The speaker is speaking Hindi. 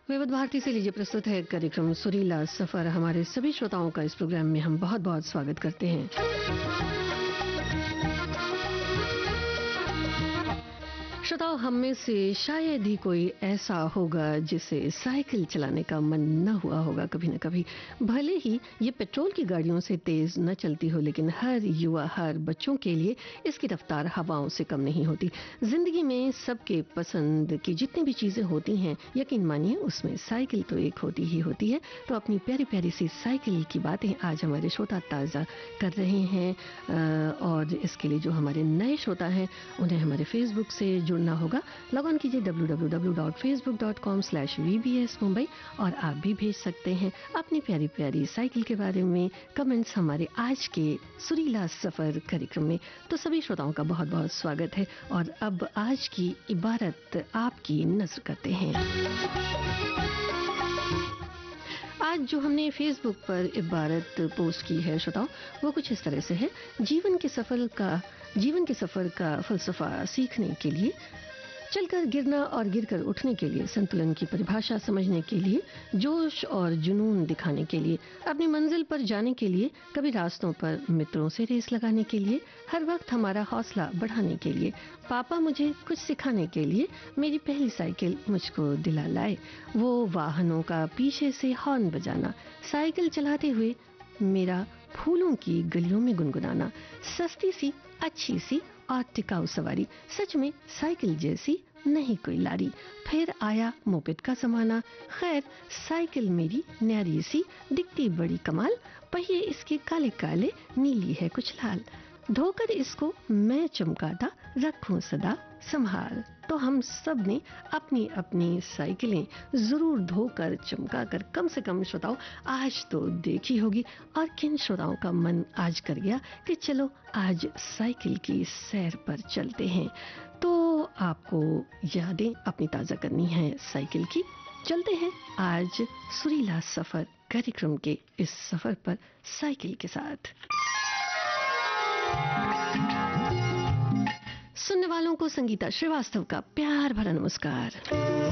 विविध भारती से लीजिए प्रस्तुत है कार्यक्रम सुरीला सफर। हमारे सभी श्रोताओं का इस प्रोग्राम में हम बहुत बहुत स्वागत करते हैं। श्रोताओं, हम में से शायद ही कोई ऐसा होगा जिसे साइकिल चलाने का मन न हुआ होगा कभी न कभी। भले ही ये पेट्रोल की गाड़ियों से तेज न चलती हो, लेकिन हर युवा, हर बच्चों के लिए इसकी रफ्तार हवाओं से कम नहीं होती। जिंदगी में सबके पसंद की जितनी भी चीजें होती हैं, यकीन मानिए उसमें साइकिल तो एक होती ही होती है। तो अपनी प्यारी प्यारी सी साइकिल की बातें आज हमारे श्रोता ताज़ा कर रहे हैं, और इसके लिए जो हमारे नए श्रोता हैं उन्हें हमारे फेसबुक से जुड़ना होगा। लॉग ऑन कीजिए www.facebook.com/VBS Mumbai और आप भी भेज सकते हैं अपनी प्यारी प्यारी साइकिल के बारे में कमेंट्स हमारे आज के सुरीला सफर कार्यक्रम में। तो सभी श्रोताओं का बहुत बहुत स्वागत है और अब आज की इबारत आपकी नजर करते हैं। आज जो हमने फेसबुक पर इबारत पोस्ट की है श्रोताओ, वो कुछ इस तरह से है। जीवन के सफर का फलसफा सीखने के लिए, चलकर गिरना और गिरकर उठने के लिए, संतुलन की परिभाषा समझने के लिए, जोश और जुनून दिखाने के लिए, अपनी मंजिल पर जाने के लिए, कभी रास्तों पर मित्रों से रेस लगाने के लिए, हर वक्त हमारा हौसला बढ़ाने के लिए, पापा मुझे कुछ सिखाने के लिए, मेरी पहली साइकिल मुझको दिला लाए, वो वाहनों का पीछे से हॉर्न बजाना, साइकिल चलाते हुए मेरा फूलों की गलियों में गुनगुनाना, सस्ती सी अच्छी सी और टिकाऊ सवारी, सच में साइकिल जैसी नहीं कोई लारी, फिर आया मोपेड का जमाना, खैर साइकिल मेरी न्यारी सी, दिखती बड़ी कमाल, पहिए इसके काले काले, नीली है कुछ लाल, धोकर इसको मैं चमकाता, रखूं सदा संभाल। तो हम सब ने अपनी अपनी साइकिलें जरूर धोकर चमकाकर कम से कम श्रोताओं आज तो देखी होगी। और किन श्रोताओं का मन आज कर गया कि चलो आज साइकिल की सैर पर चलते हैं। तो आपको यादें अपनी ताजा करनी है साइकिल की। चलते हैं आज सुरीला सफर कार्यक्रम के इस सफर पर साइकिल के साथ। सुनने वालों को संगीता श्रीवास्तव का प्यार भरा नमस्कार।